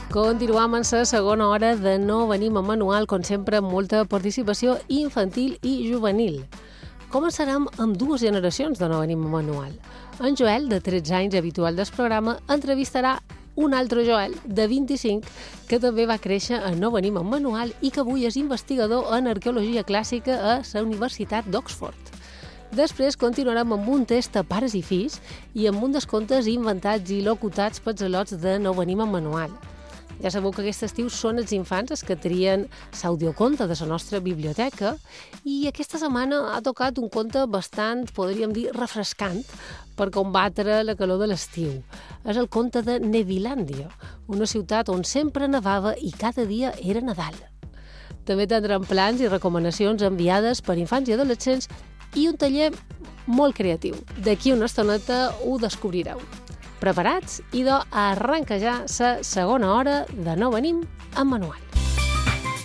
Continuam en la segona hora de No venim amb manual, com sempre, amb molta participació infantil i juvenil. Començarem amb dues generacions de No venim amb manual. En Joel, de 13 anys, habitual del programa, entrevistarà un altre Joel, de 25, que també va créixer a No venim amb manual i que avui és investigador en arqueologia clàssica a la Universitat d'Oxford. Després continuarem amb un test a pares i fills i amb un dels contes inventats i locutats pels al·lots de No venim amb manual. Ja sabeu que aquest estiu són els infants els que trien l'audioconte de la nostra biblioteca i aquesta setmana ha tocat un conte bastant, podríem dir, refrescant per combatre la calor de l'estiu. És el conte de Nevilàndia, una ciutat on sempre nevava i cada dia era Nadal. També tindrem plans i recomanacions enviades per infants i adolescents i un taller molt creatiu. D'aquí una estoneta ho descobrireu. Preparats? Idò, arrenca ja la segona hora de No venim amb manual.